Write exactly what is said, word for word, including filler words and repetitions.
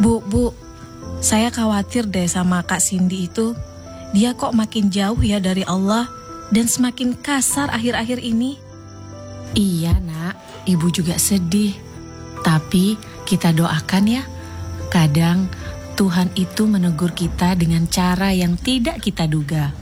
Bu, Bu, saya khawatir deh sama Kak Cindy itu. Dia kok makin jauh ya dari Allah dan semakin kasar akhir-akhir ini. Iya nak, ibu juga sedih. Tapi kita doakan ya. Kadang Tuhan itu menegur kita dengan cara yang tidak kita duga.